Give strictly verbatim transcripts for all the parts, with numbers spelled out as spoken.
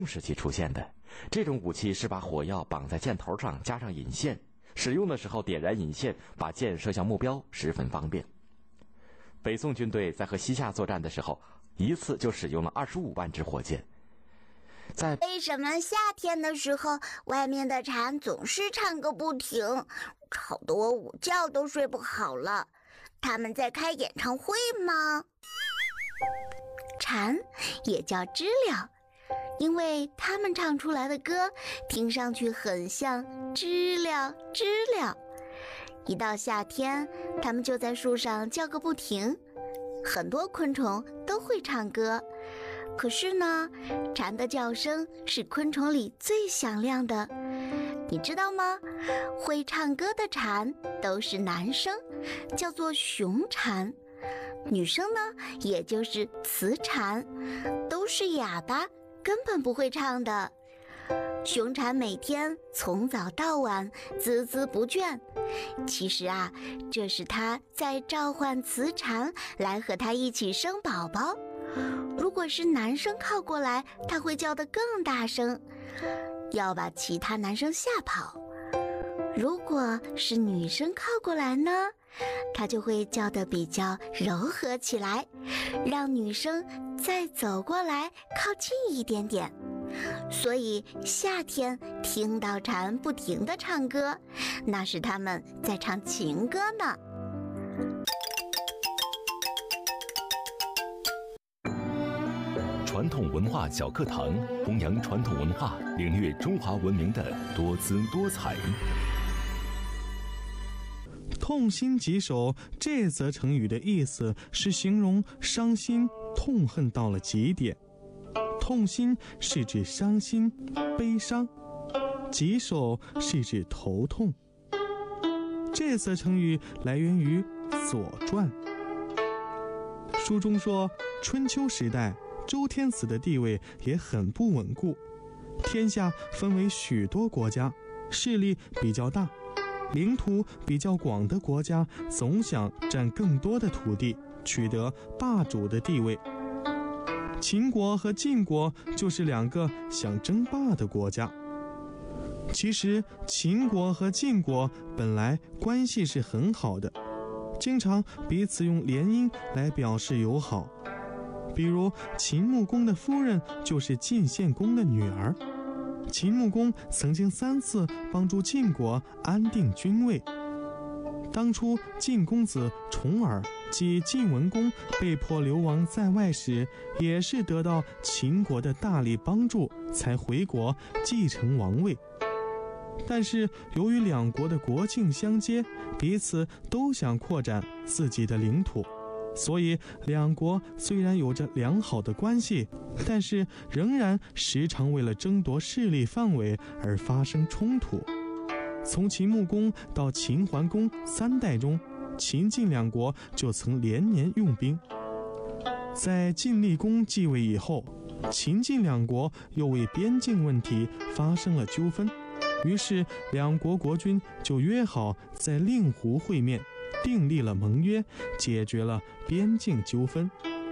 时期出现的。这种武器是把火药绑在箭头上，加上引线，使用的时候点燃引线，把箭射向目标，十分方便。北宋军队在和西夏作战的时候，一次就使用了二十五万支火箭。在为什么夏天的时候，外面的蝉总是唱个不停，吵得我午觉都睡不好了？他们在开演唱会吗？蝉也叫知了，因为他们唱出来的歌听上去很像知了知了。一到夏天，他们就在树上叫个不停。很多昆虫都会唱歌，可是呢，蝉的叫声是昆虫里最响亮的。你知道吗？会唱歌的蝉都是男生，叫做雄蝉。女生呢，也就是雌蝉，都是哑巴，根本不会唱的。雄蝉每天从早到晚孜孜不倦，其实啊，这是它在召唤雌蝉来和它一起生宝宝。如果是男生靠过来，它会叫得更大声，要把其他男生吓跑。如果是女生靠过来呢，它就会叫得比较柔和起来，让女生再走过来靠近一点点。所以夏天听到蝉不停地唱歌，那是他们在唱情歌呢。 传统文化小课堂，弘扬传统文化，领略中华文明的多姿多彩。 痛心疾首这则成语的意思是形容伤心、痛恨到了极点。痛心是指伤心、悲伤，疾首是指头痛。这则成语来源于《左传》。书中说，春秋时代周天子的地位也很不稳固，天下分为许多国家，势力比较大，领土比较广的国家总想占更多的土地，取得霸主的地位。秦国和晋国就是两个想争霸的国家。其实秦国和晋国本来关系是很好的，经常彼此用联姻来表示友好。比如秦穆公的夫人就是晋献公的女儿，秦穆公曾经三次帮助晋国安定君位。当初晋公子重耳即晋文公被迫流亡在外时，也是得到秦国的大力帮助才回国继承王位。但是由于两国的国境相接，彼此都想扩展自己的领土，所以两国虽然有着良好的关系，但是仍然时常为了争夺势力范围而发生冲突。从秦穆公到秦桓公三代中，秦晋两国就曾连年用兵。在晋厉公继位以后，秦晋两国又为边境问题发生了纠纷，于是两国国君就约好在令狐会面，订立了盟约，解决了边境纠纷。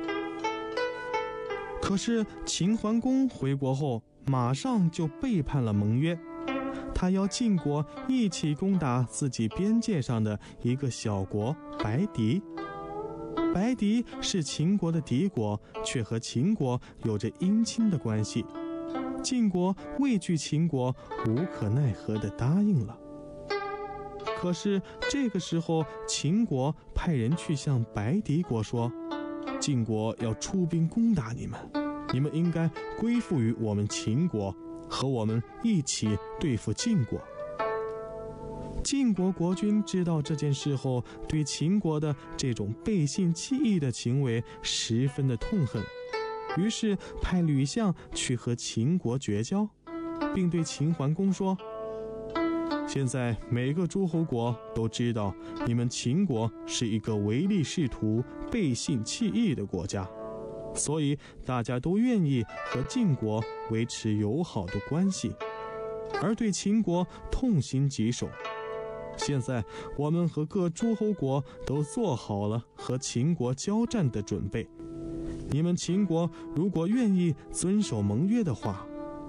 可是秦桓公回国后，马上就背叛了盟约，他邀晋国一起攻打自己边界上的一个小国白狄。白狄是秦国的敌国，却和秦国有着姻亲的关系。晋国畏惧秦国，无可奈何地答应了。可是这个时候，秦国派人去向白狄国说，晋国要出兵攻打你们，你们应该归附于我们秦国，和我们一起对付晋国。晋国国君知道这件事后，对秦国的这种背信弃义的行为十分的痛恨，于是派吕相去和秦国绝交，并对秦桓公说，现在每个诸侯国都知道你们秦国是一个唯利是图、背信弃义的国家，所以大家都愿意和晋国维持友好的关系，而对秦国痛心疾首。现在我们和各诸侯国都做好了和秦国交战的准备，你们秦国如果愿意遵守盟约的话，